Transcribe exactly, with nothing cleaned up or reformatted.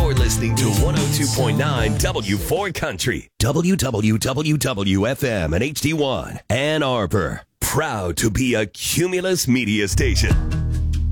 You're listening to one oh two point nine W four Country, W W W W F M and H D one, Ann Arbor. Proud to be a Cumulus media station.